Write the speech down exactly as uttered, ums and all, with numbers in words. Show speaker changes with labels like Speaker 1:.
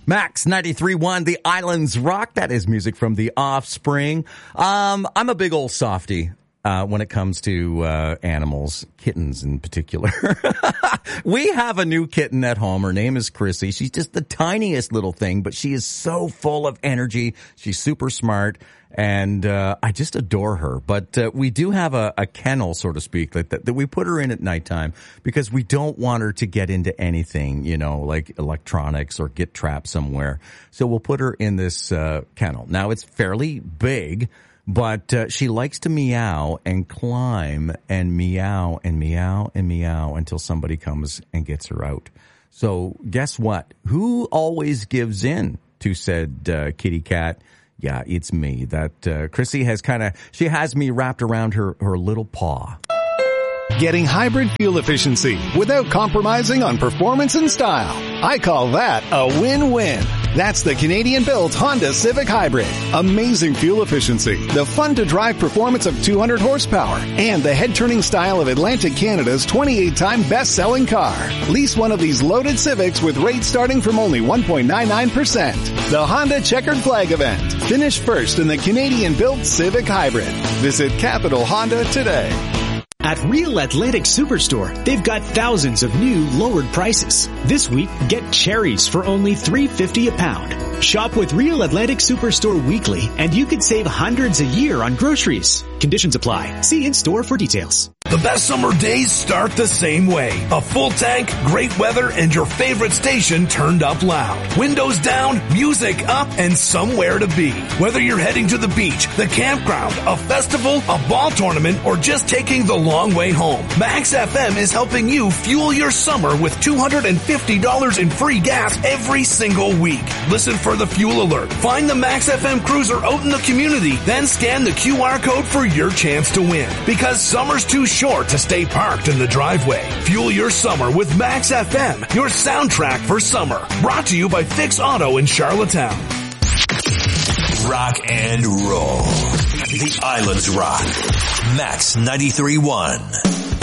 Speaker 1: Max ninety-three point one, The Islands Rock. That is music from The Offspring. Um, I'm a big old softy uh, when it comes to uh, animals, kittens in particular. We have a new kitten at home. Her name is Chrissy. She's just the tiniest little thing, but she is so full of energy. She's super smart. And uh I just adore her. But uh, we do have a, a kennel, so to speak, that, that, that we put her in at nighttime because we don't want her to get into anything, you know, like electronics or get trapped somewhere. So we'll put her in this uh kennel. Now, it's fairly big, but uh, she likes to meow and climb and meow and meow and meow until somebody comes and gets her out. So guess what? Who always gives in to said uh, kitty cat? Yeah, it's me. That uh, Chrissy has kind of, she has me wrapped around her, her little paw.
Speaker 2: Getting hybrid fuel efficiency without compromising on performance and style. I call that a win-win. That's the Canadian-built Honda Civic Hybrid. Amazing fuel efficiency, the fun-to-drive performance of two hundred horsepower, and the head-turning style of Atlantic Canada's twenty-eight time best-selling car. Lease one of these loaded Civics with rates starting from only one point nine nine percent. The Honda Checkered Flag event. Finish first in the Canadian-built Civic Hybrid. Visit Capital Honda today.
Speaker 3: At Real Atlantic Superstore, they've got thousands of new lowered prices. This week, get cherries for only three dollars and fifty cents a pound. Shop with Real Atlantic Superstore weekly, and you could save hundreds a year on groceries. Conditions apply. See in-store for details.
Speaker 4: The best summer days start the same way. A full tank, great weather, and your favorite station turned up loud. Windows down, music up, and somewhere to be. Whether you're heading to the beach, the campground, a festival, a ball tournament, or just taking the long way home, Max F M is helping you fuel your summer with two hundred fifty dollars in free gas every single week. Listen for the fuel alert. Find the Max F M cruiser out in the community, then scan the Q R code for your chance to win. Because summer's too short to stay parked in the driveway. Fuel your summer with Max F M, your soundtrack for summer. Brought to you by Fix Auto in Charlottetown.
Speaker 5: Rock and roll. The Islands Rock. Max ninety-three point one.